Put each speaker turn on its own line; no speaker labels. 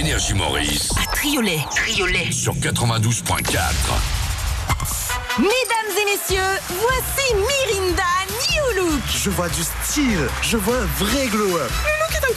Énergie Maurice.
À Triolet.
Sur 92.4.
Mesdames et messieurs, voici Mirinda New Look.
Je vois du style, je vois un vrai glow-up.